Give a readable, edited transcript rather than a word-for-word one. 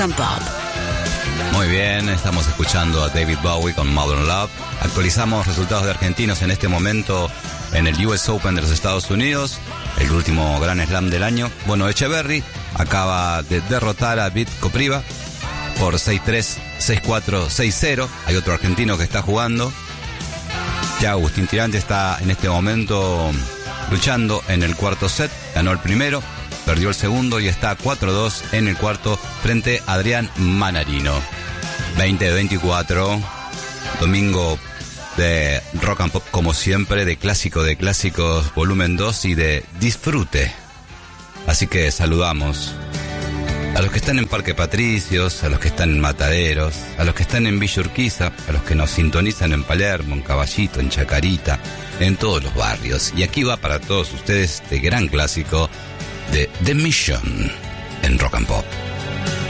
and Pop. Muy bien, estamos escuchando a David Bowie con Modern Love. Actualizamos resultados de argentinos en este momento en el US Open de los Estados Unidos, el último Grand Slam del año. Bueno, Echeverry acaba de derrotar a Vit Kopriva por 6-3, 6-4, 6-0. Hay otro argentino que está jugando. Ya Agustín Tirante está en este momento luchando en el cuarto set. Ganó el primero, perdió el segundo y está 4-2 en el cuarto frente a Adrián Manarino. 20-24, domingo de Rock and Pop como siempre, de clásicos volumen 2 y de disfrute. Así que saludamos a los que están en Parque Patricios, a los que están en Mataderos, a los que están en Villa Urquiza, a los que nos sintonizan en Palermo, en Caballito, en Chacarita, en todos los barrios. Y aquí va para todos ustedes este gran clásico de The Mission en Rock and Pop.